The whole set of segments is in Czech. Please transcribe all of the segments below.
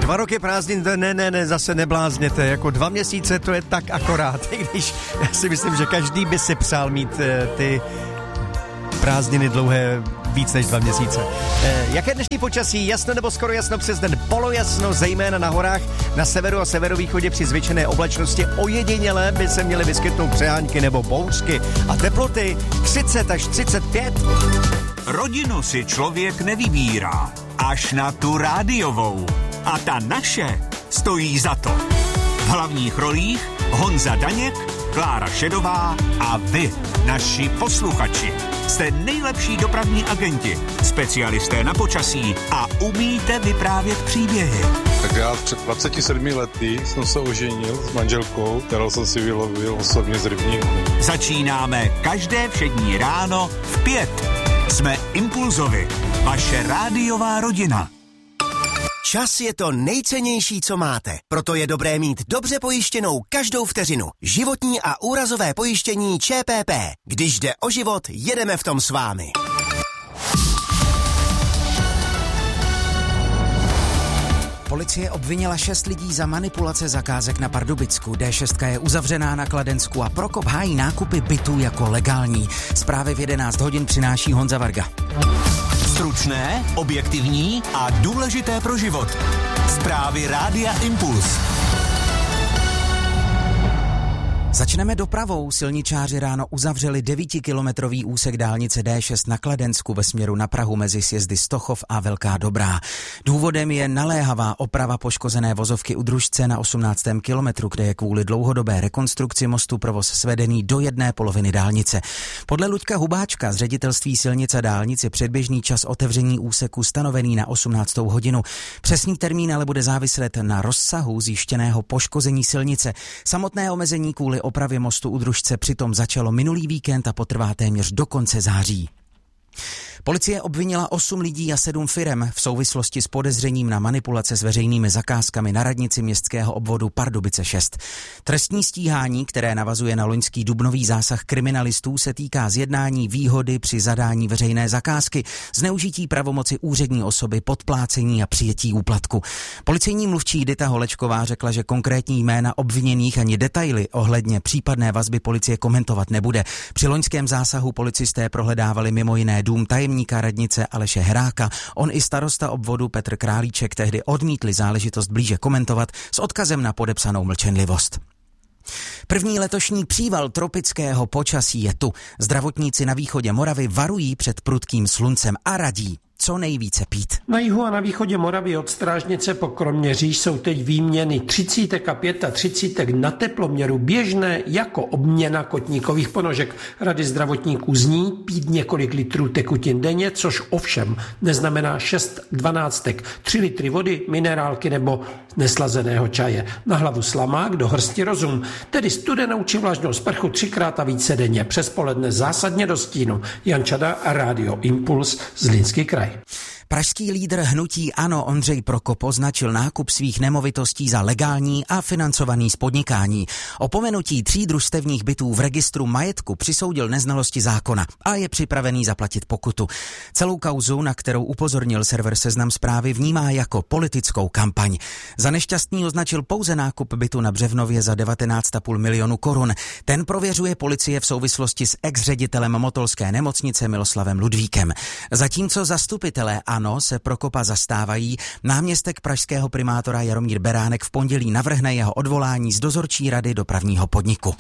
2 roky prázdnin, ne, zase neblázněte, jako 2 měsíce to je tak akorát, i když já si myslím, že každý by si přál mít ty prázdniny dlouhé víc než 2 měsíce. Jaké dnešní počasí? Jasno nebo skoro jasno přes den? Polojasno, zejména na horách, na severu a severovýchodě při zvětšené oblačnosti. Ojediněle by se měly vyskytnout přehánky nebo bouřky. A teploty 30 až 35. Rodinu si člověk nevybírá, až na tu rádiovou. A ta naše stojí za to. V hlavních rolích Honza Daněk, Klára Šedová a vy, naši posluchači. Jste nejlepší dopravní agenti, specialisté na počasí a umíte vyprávět příběhy. Tak já před 27 lety jsem se oženil s manželkou, kterou jsem si vylovil osobně z rybníku. Začínáme každé všední ráno v 5. Jsme Impulzovi, vaše rádiová rodina. Čas je to nejcennější, co máte. Proto je dobré mít dobře pojištěnou každou vteřinu. Životní a úrazové pojištění ČPP. Když jde o život, jedeme v tom s vámi. Policie obvinila 6 lidí za manipulace zakázek na Pardubicku. D6 je uzavřená na Kladensku a Prokop hájí nákupy bytů jako legální. Zprávy v 11 hodin přináší Honza Varga. Stručné, objektivní a důležité pro život. Zprávy Rádia Impuls. Začneme dopravou. Silničáři ráno uzavřeli 9kilometrový úsek dálnice D6 na Kladensku ve směru na Prahu mezi sjezdy Stochov a Velká Dobrá. Důvodem je naléhavá oprava poškozené vozovky u Družce na 18. kilometru, kde je kvůli dlouhodobé rekonstrukci mostu provoz svedený do jedné poloviny dálnice. Podle Luďka Hubáčka z ředitelství silnic a dálnic je předběžný čas otevření úseku stanovený na 18. hodinu. Přesný termín ale bude záviset na rozsahu zjištěného poškození silnice. Samotné omezení kvůli opravě mostu u Družce přitom začalo minulý víkend a potrvá téměř do konce září. Policie obvinila 8 lidí a 7 firem v souvislosti s podezřením na manipulace s veřejnými zakázkami na radnici městského obvodu Pardubice 6. Trestní stíhání, které navazuje na loňský dubnový zásah kriminalistů, se týká zjednání výhody při zadání veřejné zakázky, zneužití pravomoci úřední osoby, podplácení a přijetí úplatku. Policejní mluvčí Dita Holečková řekla, že konkrétní jména obviněných ani detaily ohledně případné vazby policie komentovat nebude. Při loňském zásahu policisté prohledávali mimo jiné dům tajemníka radnice Aleše Heráka. On i starosta obvodu Petr Králíček tehdy odmítli záležitost blíže komentovat s odkazem na podepsanou mlčenlivost. První letošní příval tropického počasí je tu. Zdravotníci na východě Moravy varují před prudkým sluncem a radí co nejvíce pít. Na jihu a na východě Moravy od Strážnice po Kroměříž jsou teď výměny 30 a 35 na teploměru běžné jako obměna kotníkových ponožek. Rady zdravotníků zní pít několik litrů tekutin denně, což ovšem neznamená 6-12, 3 litry vody, minerálky nebo neslazeného čaje. Na hlavu slamák, do hrsti rozum, tedy studenou či vlažnou sprchu 3krát a více denně. Přes poledne zásadně do stínu. Jan Čada a Rádio Impuls, Zlínský kraj. Pražský lídr hnutí ANO Ondřej Prokop označil nákup svých nemovitostí za legální a financovaný z podnikání. Opomenutí 3 družstevních bytů v registru majetku přisoudil neznalosti zákona a je připravený zaplatit pokutu. Celou kauzu, na kterou upozornil server Seznam Zprávy, vnímá jako politickou kampaň. Za nešťastný označil pouze nákup bytu na Břevnově za 19,5 milionu korun. Ten prověřuje policie v souvislosti s ex-ředitelem Motolské nemocnice Miloslavem Ludvíkem. Zatímco zastupitelé ANO se Prokopa zastávají, náměstek pražského primátora Jaromír Beránek v pondělí navrhne jeho odvolání z dozorčí rady dopravního podniku.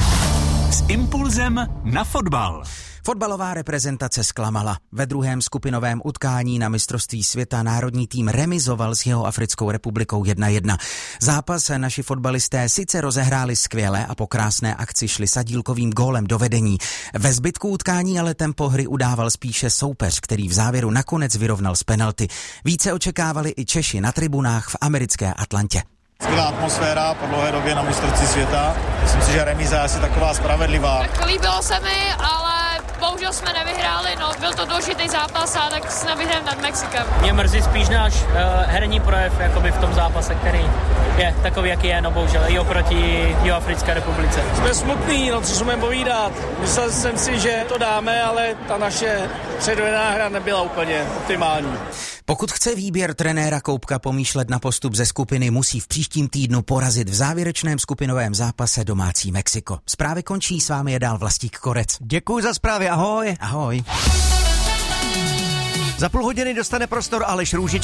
S impulzem na fotbal. Fotbalová reprezentace zklamala. Ve druhém skupinovém utkání na mistrovství světa národní tým remizoval s Jihoafrickou republikou 1-1. Zápas naši fotbalisté sice rozehráli skvěle a po krásné akci šli sadílkovým gólem do vedení. Ve zbytku utkání ale tempo hry udával spíše soupeř, který v závěru nakonec vyrovnal z penalty. Více očekávali i Češi na tribunách v americké Atlantě. Skvělá atmosféra po dlouhé době na mistrovství světa. Myslím si, že remíza je asi taková spravedlivá. Tak líbilo se mi, ale bohužel jsme nevyhráli, byl to důležitý zápas a tak jsme vyhráli nad Mexikem. Mě mrzí spíš náš herní projev jakoby v tom zápase, který je takový, jaký je, bohužel i oproti Jihoafrické republice. Jsme smutný, co jsme povídat. Myslel jsem si, že to dáme, ale ta naše předvedená hra nebyla úplně optimální. Pokud chce výběr trenéra Koubka pomýšlet na postup ze skupiny, musí v příštím týdnu porazit v závěrečném skupinovém zápase domácí Mexiko. Zprávy končí, s vámi je dál Vlastík Korec. Děkuji za zprávy, ahoj. Ahoj. Za půl hodiny dostane prostor Aleš Růžička.